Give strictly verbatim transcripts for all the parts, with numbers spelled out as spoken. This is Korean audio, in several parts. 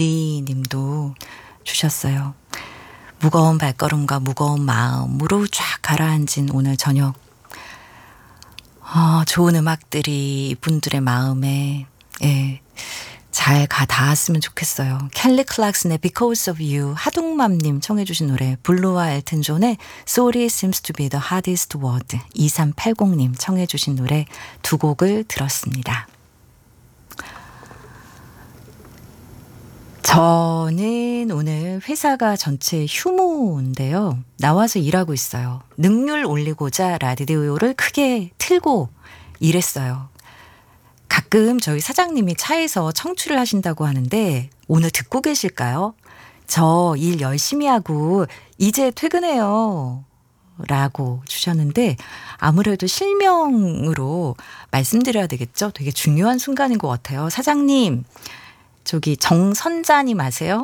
님도 주셨어요. 무거운 발걸음과 무거운 마음으로 쫙 가라앉은 오늘 저녁. 어, 좋은 음악들이 이분들의 마음에 예, 잘 가 닿았으면 좋겠어요. 켈리 클락슨의 Because of You, 하동맘님 청해 주신 노래, 블루와 엘튼 존의 Sorry seems to be the hardest word, 이삼팔공님 청해 주신 노래 두 곡을 들었습니다. 저는 오늘 회사가 전체 휴무인데요. 나와서 일하고 있어요. 능률 올리고자 라디오를 크게 틀고 일했어요. 가끔 저희 사장님이 차에서 청취를 하신다고 하는데 오늘 듣고 계실까요? 저 일 열심히 하고 이제 퇴근해요. 라고 주셨는데 아무래도 실명으로 말씀드려야 되겠죠? 되게 중요한 순간인 것 같아요. 사장님, 저기 정선자님 아세요?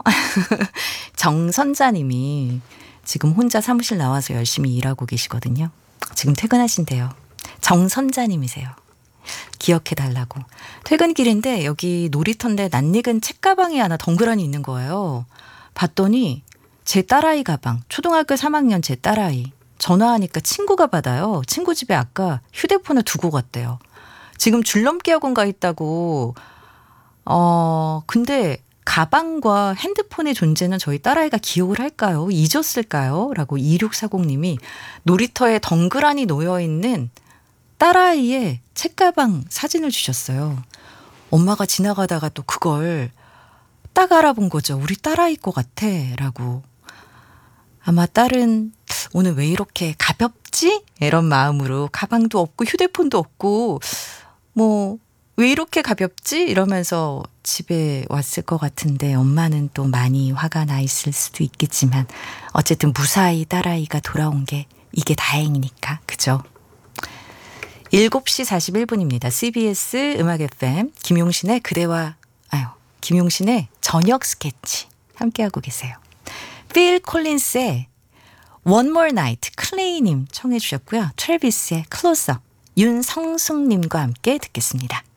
정선자님이 지금 혼자 사무실 나와서 열심히 일하고 계시거든요. 지금 퇴근하신대요. 정선자님이세요. 기억해달라고. 퇴근길인데 여기 놀이터인데 낯익은 책가방이 하나 덩그러니 있는 거예요. 봤더니 제 딸아이 가방, 초등학교 삼 학년 제 딸아이. 전화하니까 친구가 받아요. 친구 집에 아까 휴대폰을 두고 갔대요. 지금 줄넘기 학원 가 있다고. 어, 근데 가방과 핸드폰의 존재는 저희 딸아이가 기억을 할까요? 잊었을까요? 라고 이육사공님이 놀이터에 덩그러니 놓여있는 딸아이의 책가방 사진을 주셨어요. 엄마가 지나가다가 또 그걸 딱 알아본 거죠. 우리 딸아이 것 같아 라고. 아마 딸은 오늘 왜 이렇게 가볍지? 이런 마음으로 가방도 없고 휴대폰도 없고 뭐 왜 이렇게 가볍지? 이러면서 집에 왔을 것 같은데 엄마는 또 많이 화가 나 있을 수도 있겠지만 어쨌든 무사히 딸아이가 돌아온 게 이게 다행이니까. 그죠? 일곱 시 사십일 분입니다. 씨비에스 음악 에프엠 김용신의 그대와 아유 김용신의 저녁 스케치 함께하고 계세요. 필 콜린스의 One More Night 클레이님 청해 주셨고요. 트래비스의 Closer 윤성숙님과 함께 듣겠습니다.